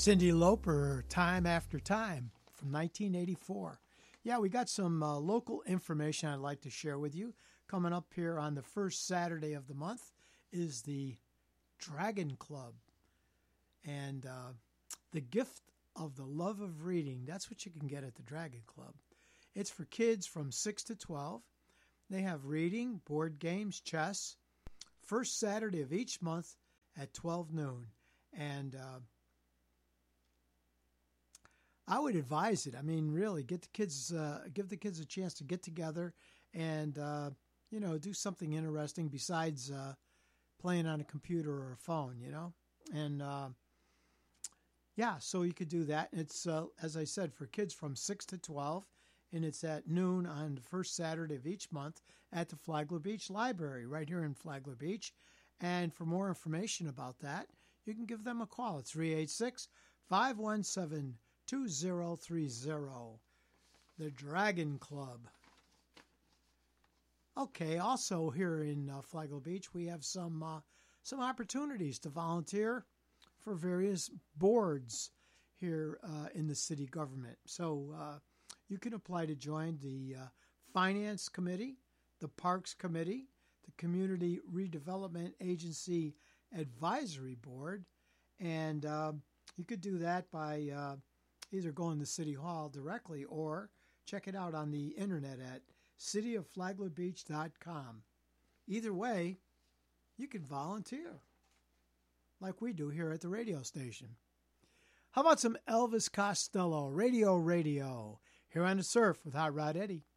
Cyndi Lauper, Time After Time from 1984. Yeah, we got some local information I'd like to share with you. Coming up here on the first Saturday of the month is the Dragon Club. And the gift of the love of reading, that's what you can get at the Dragon Club. It's for kids from 6 to 12. They have reading, board games, chess, first Saturday of each month at 12 noon. And I would advise it. I mean, really, give the kids a chance to get together and do something interesting besides playing on a computer or a phone. And so you could do that. It's as I said, for kids from 6 to 12, and it's at noon on the first Saturday of each month at the Flagler Beach Library, right here in Flagler Beach. And for more information about that, you can give them a call. It's 386-517-2030. The Dragon Club. Okay, also here in Flagler Beach, we have some opportunities to volunteer for various boards here in the city government. So you can apply to join the Finance Committee, the Parks Committee, the Community Redevelopment Agency Advisory Board, and you could do that by either going to City Hall directly or check it out on the internet at cityofflaglerbeach.com. Either way, you can volunteer like we do here at the radio station. How about some Elvis Costello, Radio, here on the Surf with Hot Rod Eddie.